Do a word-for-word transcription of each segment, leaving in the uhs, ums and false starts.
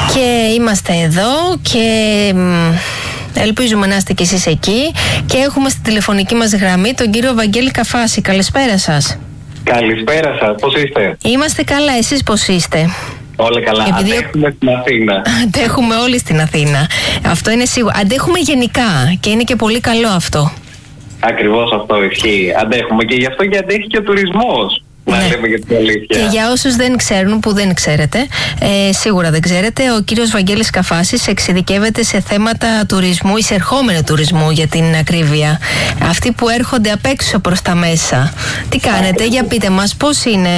Και είμαστε εδώ και ελπίζουμε να είστε κι εσείς εκεί. Και έχουμε στη τηλεφωνική μας γραμμή τον κύριο Βαγγέλη Καφάση. Καλησπέρα σας. Καλησπέρα σας, πώς είστε? Είμαστε καλά, εσείς πώς είστε? Όλα καλά, Επειδή... αντέχουμε στην Αθήνα. Αντέχουμε όλοι στην Αθήνα, αυτό είναι σίγουρο. Αντέχουμε γενικά και είναι και πολύ καλό αυτό. Ακριβώς αυτό ισχύει. Αντέχουμε και γι' αυτό και αντέχει και ο τουρισμός. Ναι. Να λέμε για την αλήθεια. Και για όσους δεν ξέρουν, που δεν ξέρετε, ε, σίγουρα δεν ξέρετε, ο κύριος Βαγγέλης Καφάσης εξειδικεύεται σε θέματα τουρισμού, εισερχόμενου τουρισμού για την ακρίβεια. Αυτοί που έρχονται απ' έξω προς τα μέσα. Τι κάνετε, για πείτε μας, πώς είναι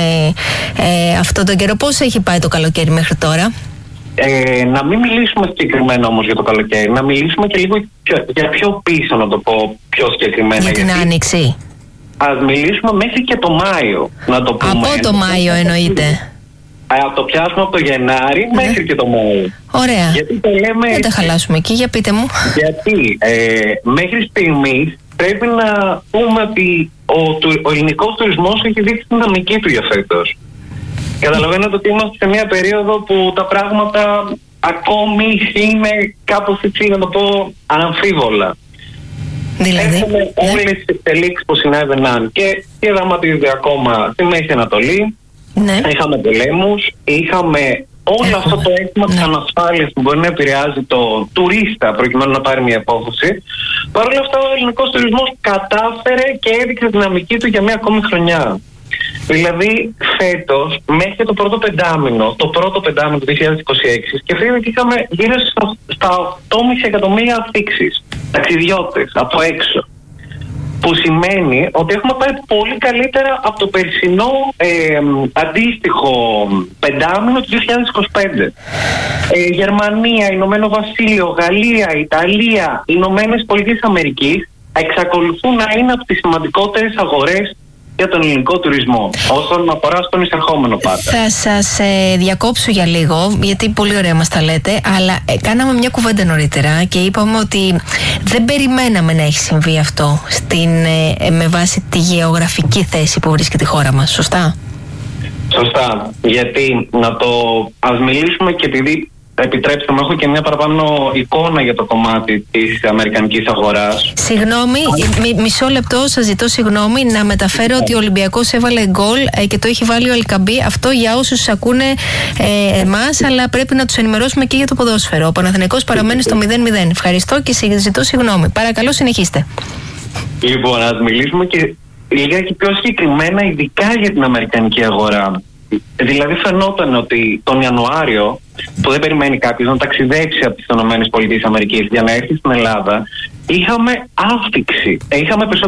ε, αυτό τον καιρό, πώς έχει πάει το καλοκαίρι μέχρι τώρα? Ε, να μην μιλήσουμε συγκεκριμένα όμως για το καλοκαίρι, να μιλήσουμε και λίγο πιο, για πιο πίσω, να το πω πιο συγκεκριμένα. Για την γιατί... Άνοιξη. Ας μιλήσουμε μέχρι και το Μάιο, να το πούμε. Από το Μάιο εννοείται. Α, το πιάσουμε από το Γενάρη ναι. μέχρι και το Μάιο. Ωραία. Γιατί το λέμε... Δεν τα χαλάσουμε εκεί, για πείτε μου. Γιατί ε, μέχρι στιγμής πρέπει να πούμε ότι ο, ο ελληνικός τουρισμός έχει δείξει την δυναμική του για φέτος. Καταλαβαίνετε ότι είμαστε σε μια περίοδο που τα πράγματα ακόμη είναι κάπως έτσι, να το πω, αναμφίβολα. Δηλαδή, έχουμε ναι. όλες τις εξελίξεις που συνέβαιναν και, και δραματίζονται ακόμα στη Μέση Ανατολή. Ναι. Είχαμε πολέμους, είχαμε όλο έχουμε. αυτό το αίσθημα ναι. της ανασφάλειας που μπορεί να επηρεάζει το τουρίστα προκειμένου να πάρει μια απόφαση. Παρ' όλα αυτά, ο ελληνικός τουρισμός κατάφερε και έδειξε δυναμική του για μια ακόμη χρονιά. Δηλαδή, φέτος, μέχρι το πρώτο πεντάμινο, το πρώτο πεντάμινο του δύο χιλιάδες είκοσι έξι, σκεφτείτε ότι είχαμε γύρω στα οκτώ κόμμα πέντε εκατομμύρια αφήξεις, ταξιδιώτες από έξω. Που σημαίνει ότι έχουμε πάει πολύ καλύτερα από το περσινό ε, αντίστοιχο πεντάμινο του δύο χιλιάδες είκοσι πέντε. Ε, Γερμανία, Ηνωμένο Βασίλειο, Γαλλία, Ιταλία, Ηνωμένες Πολιτείες Αμερικής εξακολουθούν να είναι από τις σημαντικότερες αγορές για τον ελληνικό τουρισμό, όσον αφορά στον εισερχόμενο πάντα. Θα σας ε, διακόψω για λίγο, γιατί πολύ ωραία μας τα λέτε, αλλά ε, κάναμε μια κουβέντα νωρίτερα και είπαμε ότι δεν περιμέναμε να έχει συμβεί αυτό στην, ε, με βάση τη γεωγραφική θέση που βρίσκεται η χώρα μας, σωστά? Σωστά, γιατί να το ας μιλήσουμε και επειδή επιτρέψτε μου, έχω και μια παραπάνω εικόνα για το κομμάτι της αμερικανικής αγοράς. Συγγνώμη, μι, μισό λεπτό, σας ζητώ συγγνώμη, να μεταφέρω ότι ο Ολυμπιακός έβαλε γκολ ε, και το έχει βάλει ο Ελκαμπή. Αυτό για όσους ακούνε ε, εμάς, αλλά πρέπει να τους ενημερώσουμε και για το ποδόσφαιρο. Ο Παναθηναϊκός παραμένει στο μηδέν μηδέν. Ευχαριστώ και ζητώ συγγνώμη. Παρακαλώ, συνεχίστε. Λοιπόν, ας μιλήσουμε και λίγα και πιο συγκεκριμένα, ειδικά για την αμερικανική αγορά. Δηλαδή φαινόταν ότι τον Ιανουάριο, που δεν περιμένει κάποιος να ταξιδέψει από τις ΗΠΑ για να έρθει στην Ελλάδα, είχαμε άφηξη. Είχαμε περισσότερο